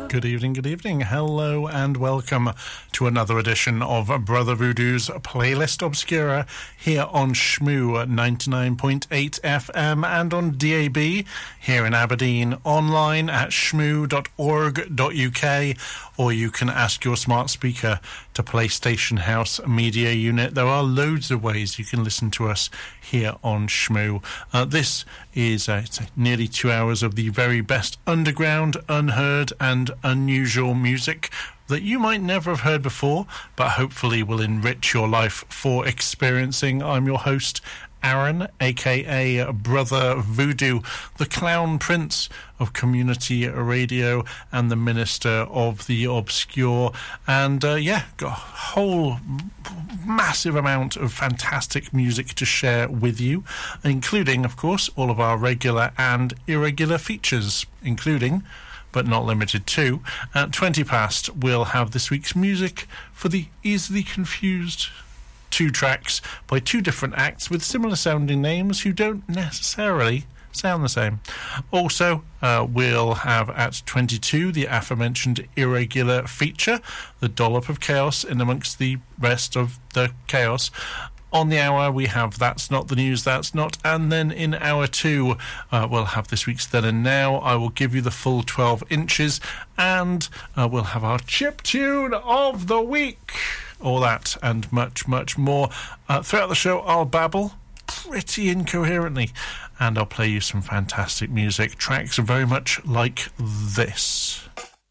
Good evening. Hello and welcome to another edition of Brother Voodoo's Playlist Obscura here on Shmoo 99.8 FM and on DAB here in Aberdeen, online at shmoo.org.uk, or you can ask your smart speaker to play Station House Media Unit. There are loads of ways you can listen to us here on Shmoo. This is nearly 2 hours of the very best underground, unheard and unusual music that you might never have heard before, but hopefully will enrich your life for experiencing. I'm your host, Aaron, aka Brother Voodoo, the Clown Prince of community radio and the Minister of the Obscure, and got a whole massive amount of fantastic music to share with you, including, of course, all of our regular and irregular features, including, but not limited to, at 20 past, we'll have this week's music for the easily confused. 2 tracks by 2 different acts with similar sounding names who don't necessarily sound the same. Also, we'll have at 22 the aforementioned irregular feature, the dollop of chaos in amongst the rest of the chaos. On the hour, we have That's Not the News, That's Not. And then in hour 2, we'll have this week's Then and Now. I will give you the full 12 inches. And we'll have our chip tune of the week. All that and much, much more. Throughout the show, I'll babble pretty incoherently. And I'll play you some fantastic music. Tracks very much like this.